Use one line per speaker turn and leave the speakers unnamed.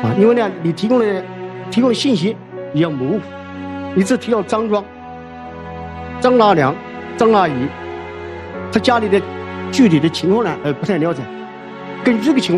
因为呢，你提供的信息比较模糊，你只提到张庄、张大娘、张阿姨，他家里的具体的情况呢，不太了解。根据这个情况。